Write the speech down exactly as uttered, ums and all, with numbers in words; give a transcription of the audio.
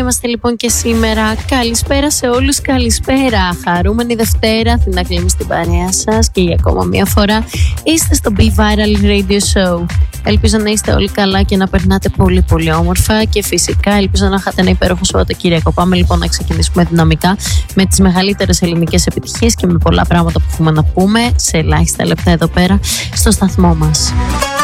είμαστε λοιπόν και σήμερα. Καλησπέρα σε όλους, καλησπέρα. Χαρούμενη Δευτέρα, Αθηνά Κλίμη στην παρέα σας και για ακόμα μια φορά είστε στο Be Viral Radio Show. Ελπίζω να είστε όλοι καλά και να περνάτε πολύ πολύ όμορφα και φυσικά ελπίζω να είχατε ένα υπέροχο Σαββατοκύριακο. Πάμε λοιπόν να ξεκινήσουμε δυναμικά με τις μεγαλύτερες ελληνικές επιτυχίες και με πολλά πράγματα που έχουμε να πούμε σε ελάχιστα λεπτά εδώ πέρα στο σταθμό μας.